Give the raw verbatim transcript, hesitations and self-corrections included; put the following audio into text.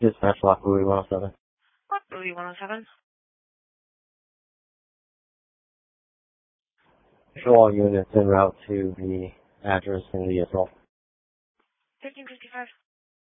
Dispatch Lock Louis one oh seven. Louis one oh seven. Show all units en route to the address in the assault. thirteen fifty-five.